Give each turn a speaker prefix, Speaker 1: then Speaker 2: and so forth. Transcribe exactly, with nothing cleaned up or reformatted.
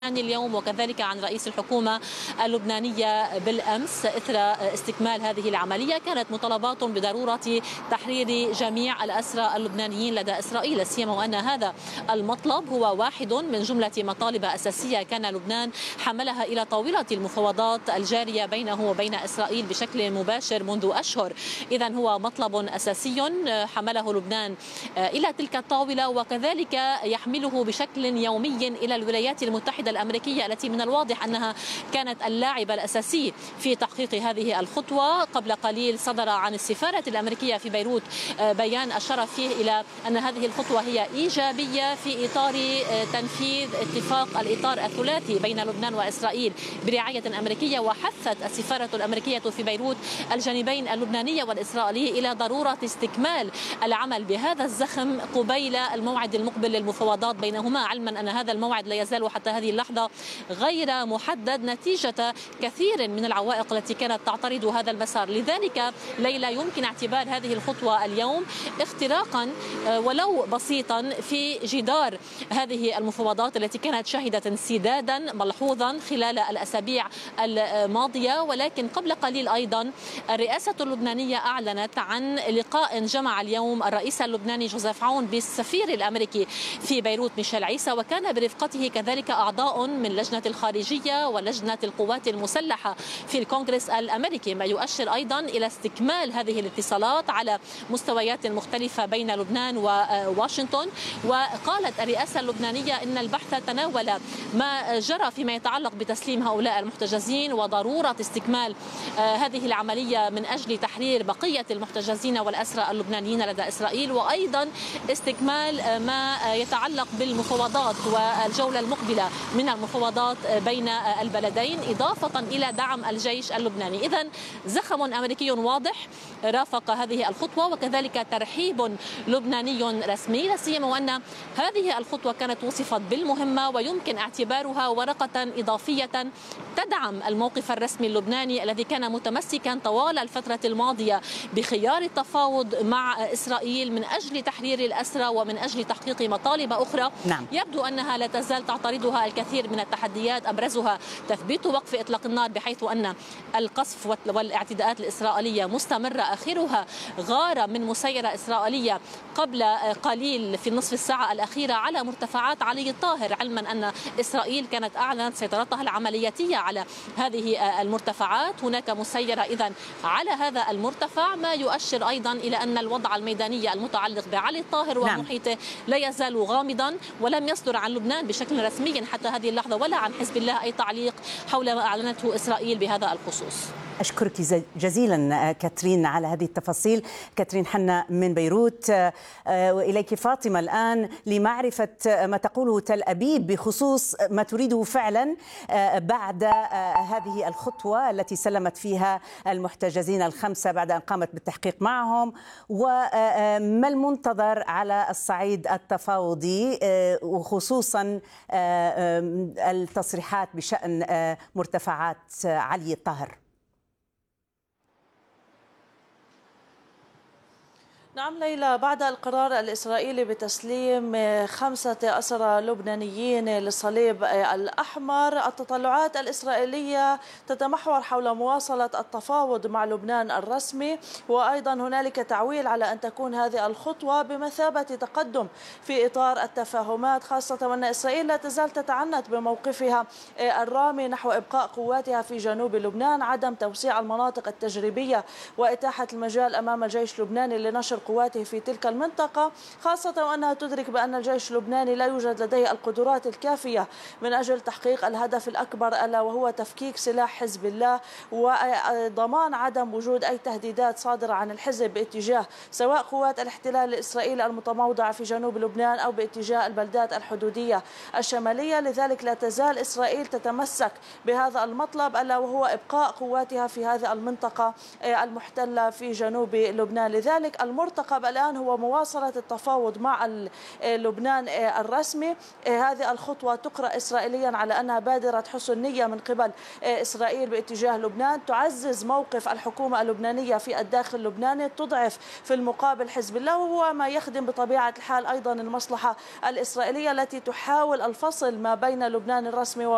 Speaker 1: اليوم وكذلك عن رئيس الحكومة اللبنانية بالأمس إثر استكمال هذه العملية. كانت مطالبات بضرورة تحرير جميع الأسرى اللبنانيين لدى إسرائيل، سيما وأن هذا المطلب هو واحد من جملة مطالب أساسية كان لبنان حملها إلى طاولة المفاوضات الجارية بينه وبين إسرائيل بشكل مباشر منذ أشهر. إذن هو مطلب أساسي حمله لبنان إلى تلك الطاولة، وكذلك يحمله بشكل يومي إلى الولايات المتحدة الأمريكية التي من الواضح أنها كانت اللاعب الأساسي في تحقيق هذه الخطوة. قبل قليل صدر عن السفارة الأمريكية في بيروت بيان أشار فيه إلى أن هذه الخطوة هي إيجابية في إطار تنفيذ اتفاق الإطار الثلاثي بين لبنان وإسرائيل برعاية أمريكية. وحثت السفارة الأمريكية في بيروت الجانبين اللبناني والإسرائيلي إلى ضرورة استكمال العمل بهذا الزخم قبيل الموعد المقبل للمفاوضات بينهما، علما أن هذا الموعد لا يزال حتى هذه اللحظة غير محدد نتيجة كثير من العوائق التي كانت تعترض هذا المسار. لذلك ليلى يمكن اعتبار هذه الخطوة اليوم اختراقا ولو بسيطا في جدار هذه المفاوضات التي كانت شهدت انسدادا ملحوظا خلال الأسابيع الماضية. ولكن قبل قليل أيضا الرئاسة اللبنانية أعلنت عن لقاء جمع اليوم الرئيس اللبناني جوزيف عون بالسفير الأمريكي في بيروت ميشيل عيسى، وكان برفقته كذلك أعضاء من لجنة الخارجية ولجنة القوات المسلحة في الكونغرس الأمريكي، ما يؤشر أيضا إلى استكمال هذه الاتصالات على مستويات مختلفة بين لبنان وواشنطن. وقالت الرئاسة اللبنانية إن البحث تناول ما جرى فيما يتعلق بتسليم هؤلاء المحتجزين وضرورة استكمال هذه العملية من أجل تحرير بقية المحتجزين والأسرى اللبنانيين لدى إسرائيل، وأيضا استكمال ما يتعلق بالمفاوضات والجولة المقبلة من المفاوضات بين البلدين، إضافة إلى دعم الجيش اللبناني. إذن زخم أمريكي واضح رافق هذه الخطوة، وكذلك ترحيب لبناني رسمي، لا سيما وأن هذه الخطوة كانت وصفت بالمهمة ويمكن اعتبارها ورقة إضافية تدعم الموقف الرسمي اللبناني الذي كان متمسكا طوال الفترة الماضية بخيار التفاوض مع إسرائيل من أجل تحرير الأسرى ومن أجل تحقيق مطالب أخرى.
Speaker 2: نعم.
Speaker 1: يبدو أنها لا تزال تعترضها الكثير من التحديات، أبرزها تثبيت وقف إطلاق النار بحيث أن القصف والاعتداءات الإسرائيلية مستمرة، آخرها غارة من مسيرة إسرائيلية قبل قليل في النصف الساعة الأخيرة على مرتفعات علي الطاهر، علما أن إسرائيل كانت أعلنت سيطرتها العملياتية على هذه المرتفعات. هناك مسيرة إذن على هذا المرتفع، ما يؤشر أيضا إلى أن الوضع الميداني المتعلق بعلي الطاهر ومحيطه لا يزال غامضا، ولم يصدر عن لبنان بشكل رسمي حتى هذه اللحظة ولا عن حزب الله أي تعليق حول ما أعلنته إسرائيل بهذا الخصوص.
Speaker 2: أشكرك جزيلا كاترين على هذه التفاصيل. كاترين حنا من بيروت. وإليك فاطمة الآن لمعرفة ما تقوله تل أبيب بخصوص ما تريده فعلا بعد هذه الخطوة التي سلمت فيها المحتجزين الخمسة بعد أن قامت بالتحقيق معهم، وما المنتظر على الصعيد التفاوضي وخصوصا التصريحات بشأن مرتفعات علي الطاهر.
Speaker 3: نعم ليلى، بعد القرار الإسرائيلي بتسليم خمسة أسرى لبنانيين للصليب الأحمر، التطلعات الإسرائيلية تتمحور حول مواصلة التفاوض مع لبنان الرسمي، وأيضا هنالك تعويل على أن تكون هذه الخطوة بمثابة تقدم في إطار التفاهمات، خاصة وأن إسرائيل لا تزال تتعنت بموقفها الرامي نحو إبقاء قواتها في جنوب لبنان، عدم توسيع المناطق التجريبية وإتاحة المجال أمام الجيش اللبناني لنشر قواته في تلك المنطقة، خاصة وأنها تدرك بأن الجيش اللبناني لا يوجد لديه القدرات الكافية من أجل تحقيق الهدف الأكبر ألا وهو تفكيك سلاح حزب الله وضمان عدم وجود أي تهديدات صادرة عن الحزب باتجاه سواء قوات الاحتلال الإسرائيلي المتموضعة في جنوب لبنان أو باتجاه البلدات الحدودية الشمالية. لذلك لا تزال إسرائيل تتمسك بهذا المطلب ألا وهو إبقاء قواتها في هذه المنطقة المحتلة في جنوب لبنان. لذلك المرتقب الآن هو مواصلة التفاوض مع لبنان الرسمي. هذه الخطوة تقرأ إسرائيليا على أنها بادرة حسن نية من قبل إسرائيل باتجاه لبنان، تعزز موقف الحكومة اللبنانية في الداخل اللبناني، تضعف في المقابل حزب الله، وهو ما يخدم بطبيعة الحال أيضا المصلحة الإسرائيلية التي تحاول الفصل ما بين لبنان الرسمي